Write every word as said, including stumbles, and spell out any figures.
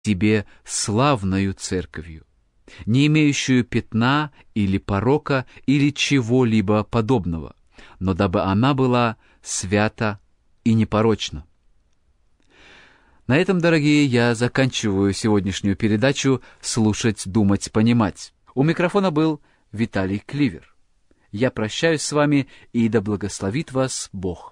тебе славною церковью, не имеющую пятна или порока или чего-либо подобного, но дабы она была свята и непорочна. На этом, дорогие, я заканчиваю сегодняшнюю передачу «Слушать, думать, понимать». У микрофона был Виталий Кливер. Я прощаюсь с вами, и да благословит вас Бог.